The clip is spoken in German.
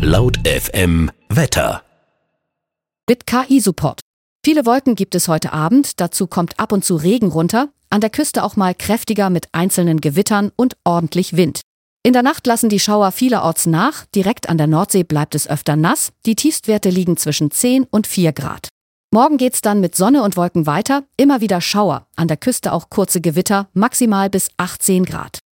Laut FM Wetter. Mit KI-Support. Viele Wolken gibt es heute Abend, dazu kommt ab und zu Regen runter, an der Küste auch mal kräftiger mit einzelnen Gewittern und ordentlich Wind. In der Nacht lassen die Schauer vielerorts nach, direkt an der Nordsee bleibt es öfter nass, die Tiefstwerte liegen zwischen 10 und 4 Grad. Morgen geht's dann mit Sonne und Wolken weiter, immer wieder Schauer, an der Küste auch kurze Gewitter, maximal bis 18 Grad.